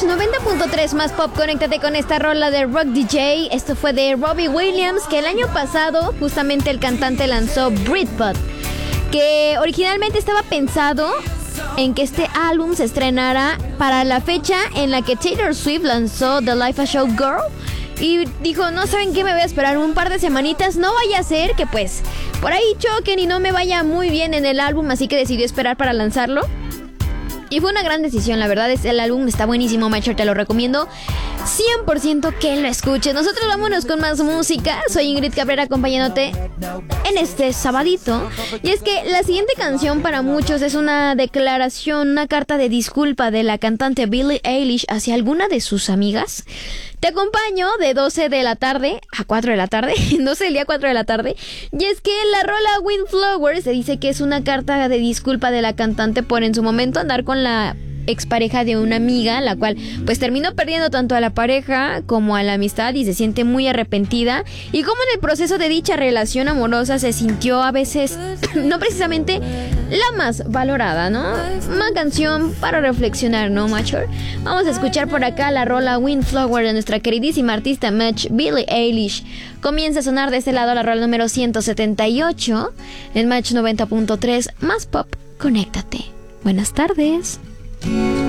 90.3 más pop, conéctate con esta rola de Rock DJ. Esto fue de Robbie Williams, que el año pasado justamente el cantante lanzó Britpop, que originalmente estaba pensado en que este álbum se estrenara para la fecha en la que Taylor Swift lanzó The Life a Show Girl. Y dijo, no saben qué, me voy a esperar un par de semanitas, no vaya a ser que pues por ahí choquen y no me vaya muy bien en el álbum, así que decidió esperar para lanzarlo. Y fue una gran decisión, la verdad, el álbum está buenísimo, Macher, te lo recomiendo 100% que lo escuches. Nosotros vámonos con más música. Soy Ingrid Cabrera acompañándote en este sabadito. Y es que la siguiente canción para muchos es una declaración, una carta de disculpa de la cantante Billie Eilish hacia alguna de sus amigas. Te acompaño de 12 de la tarde a 4 de la tarde, 12 del día 4 de la tarde. Y es que la rola Windflower se dice que es una carta de disculpa de la cantante por en su momento andar con la expareja de una amiga, la cual pues terminó perdiendo tanto a la pareja como a la amistad y se siente muy arrepentida, y como en el proceso de dicha relación amorosa se sintió a veces no precisamente la más valorada, ¿no? Una canción para reflexionar, ¿no, macho? Vamos a escuchar por acá la rola Windflower de nuestra queridísima artista Match, Billie Eilish. Comienza a sonar de este lado la rola número 178 en Match 90.3 más pop. Conéctate. Buenas tardes.